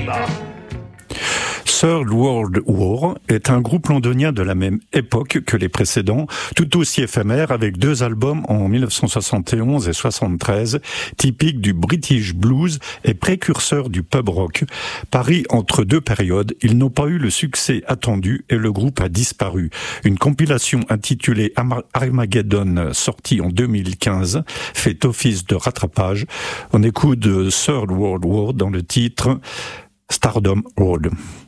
arriba. Third World War est un groupe londonien de la même époque que les précédents, tout aussi éphémère, avec 2 albums en 1971 et 73, typiques du British blues et précurseurs du pub rock. Pris entre 2 périodes, ils n'ont pas eu le succès attendu et le groupe a disparu. Une compilation intitulée Armageddon, sortie en 2015, fait office de rattrapage. On écoute Third World War dans le titre Stardom Road.